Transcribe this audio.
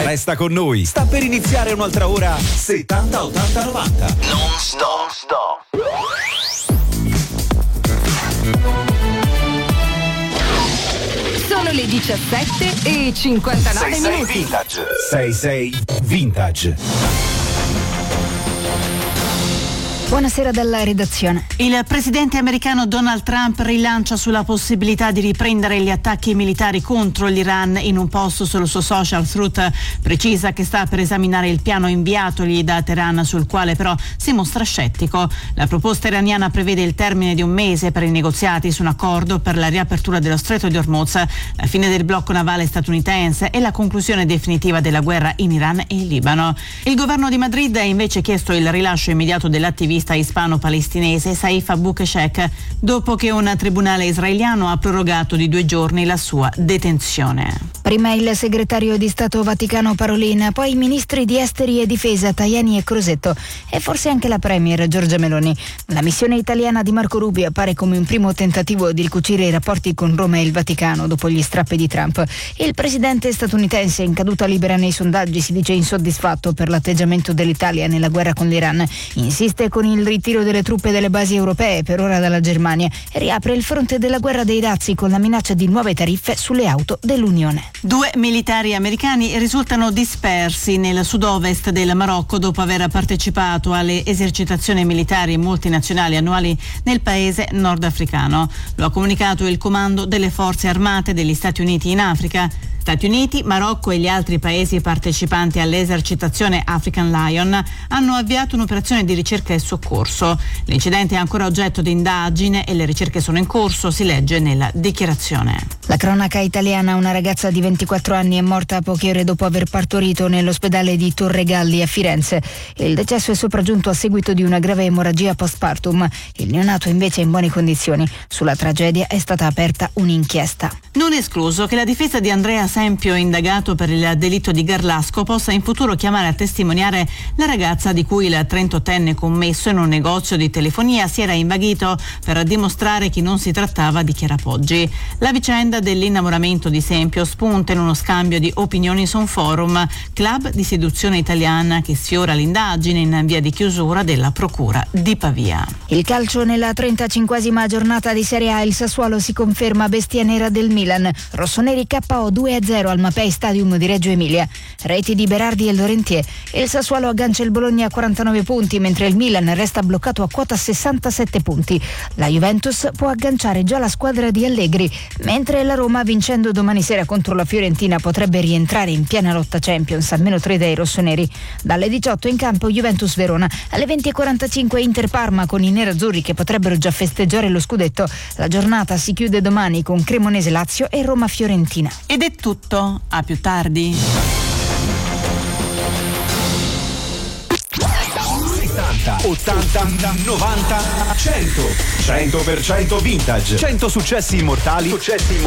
Resta con noi. Sta per iniziare un'altra ora 70 80 90. Non stop. Sono le 17:59 minuti. Vintage. 66 Vintage. Buonasera dalla redazione. Il presidente americano Donald Trump rilancia sulla possibilità di riprendere gli attacchi militari contro l'Iran. In un post sul suo social Truth precisa che sta per esaminare il piano inviatogli da Teheran, sul quale però si mostra scettico. La proposta iraniana prevede il termine di un mese per i negoziati su un accordo per la riapertura dello stretto di Hormuz, la fine del blocco navale statunitense e la conclusione definitiva della guerra in Iran e in Libano. Il governo di Madrid ha invece chiesto il rilascio immediato dell'attivista ispano-palestinese Saif Abu Keshek, dopo che un tribunale israeliano ha prorogato di 2 giorni la sua detenzione. Prima il segretario di Stato Vaticano Parolin, poi i ministri di Esteri e Difesa Tajani e Crosetto e forse anche la premier Giorgia Meloni. La missione italiana di Marco Rubio appare come un primo tentativo di ricucire i rapporti con Roma e il Vaticano dopo gli strappi di Trump. Il presidente statunitense, in caduta libera nei sondaggi, si dice insoddisfatto per l'atteggiamento dell'Italia nella guerra con l'Iran. Insiste con il ritiro delle truppe delle basi europee, per ora dalla Germania, e riapre il fronte della guerra dei dazi con la minaccia di nuove tariffe sulle auto dell'Unione. 2 militari americani risultano dispersi nel sud-ovest del Marocco dopo aver partecipato alle esercitazioni militari multinazionali annuali nel paese nordafricano. Lo ha comunicato il comando delle forze armate degli Stati Uniti in Africa. Stati Uniti, Marocco e gli altri paesi partecipanti all'esercitazione African Lion hanno avviato un'operazione di ricerca e soccorso. L'incidente è ancora oggetto di indagine e le ricerche sono in corso, si legge nella dichiarazione. La cronaca italiana: una ragazza di 24 anni è morta poche ore dopo aver partorito nell'ospedale di Torregalli a Firenze. Il decesso è sopraggiunto a seguito di una grave emorragia postpartum. Il neonato invece è in buone condizioni. Sulla tragedia è stata aperta un'inchiesta. Non è escluso che la difesa di Andrea Sempio, indagato per il delitto di Garlasco, possa in futuro chiamare a testimoniare la ragazza di cui il 38enne commesso in un negozio di telefonia si era invaghito per dimostrare che non si trattava di Chiara Poggi. La vicenda dell'innamoramento di Sempio spunta in uno scambio di opinioni su un forum, club di seduzione italiana, che sfiora l'indagine in via di chiusura della procura di Pavia. Il calcio: nella 35esima giornata di Serie A il Sassuolo si conferma bestia nera del Milan. Rossoneri KO 2-0 al Mapei Stadium di Reggio Emilia. Reti di Berardi e Laurentier. Il Sassuolo aggancia il Bologna a 49 punti, mentre il Milan resta bloccato a quota 67 punti. La Juventus può agganciare già la squadra di Allegri, mentre la Roma, vincendo domani sera contro la Fiorentina, potrebbe rientrare in piena lotta Champions, almeno 3 dai rossoneri. Dalle 18 in campo Juventus Verona, alle 20:45 Inter Parma con i nerazzurri che potrebbero già festeggiare lo scudetto. La giornata si chiude domani con Cremonese Lazio e Roma Fiorentina. Ed è tutto, a più tardi. 70, 80, 90, 100. 100% vintage. 100 successi immortali